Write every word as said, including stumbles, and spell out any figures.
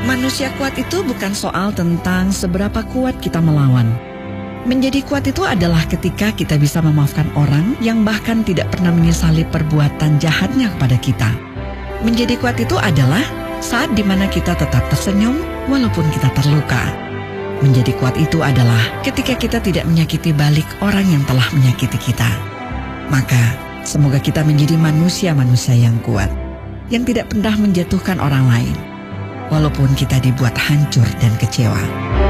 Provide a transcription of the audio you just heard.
Manusia kuat itu bukan soal tentang seberapa kuat kita melawan. Menjadi kuat itu adalah ketika kita bisa memaafkan orang yang bahkan tidak pernah menyesali perbuatan jahatnya kepada kita. Menjadi kuat itu adalah saat dimana kita tetap tersenyum walaupun kita terluka. Menjadi kuat itu adalah ketika kita tidak menyakiti balik orang yang telah menyakiti kita. Maka semoga kita menjadi manusia-manusia yang kuat, yang tidak pernah menjatuhkan orang lain, walaupun kita dibuat hancur dan kecewa.